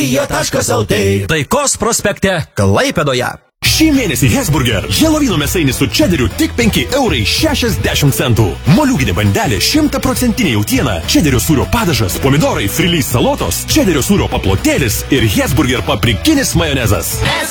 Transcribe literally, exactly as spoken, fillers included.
Jie taškas el tė. Taikos prospekte Klaipėdoje. Šį mėnesį Hesburger Helovino mėsainis su čederiu tik penki eurai šešiasdešimt centų. Moliūginė bandelė šimtaprocentinė jautiena, čederio sūrio padažas, pomidorai, frilys salotos, čederio sūrio paplotėlis ir Hesburger paprikinis majonezas.